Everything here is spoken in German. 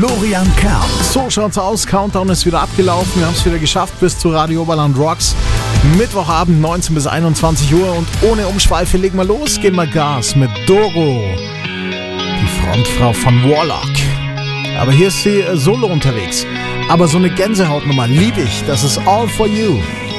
Florian Kern. So schaut's aus. Countdown ist wieder abgelaufen. Wir haben es wieder geschafft bis zu Radio Oberland Rocks. Mittwochabend 19 bis 21 Uhr. Und ohne Umschweife legen wir los. Geben wir Gas mit Doro, die Frontfrau von Warlock. Aber hier ist sie solo unterwegs. Aber so eine Gänsehautnummer liebe ich. Das ist All For You.